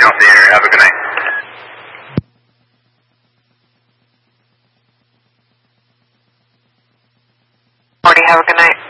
off the air. Have a good night. Morning, have a good night.